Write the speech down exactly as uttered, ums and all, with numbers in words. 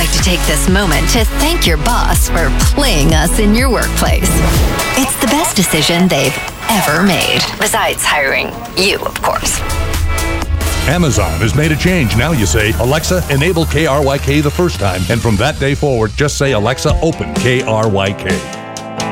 like to take this moment to thank your boss for playing us in your workplace. It's the best decision they've ever made. Besides hiring you, of course. Amazon has made a change. Now you say, Alexa, enable K R Y K the first time. And from that day forward, just say, Alexa, open K R Y K.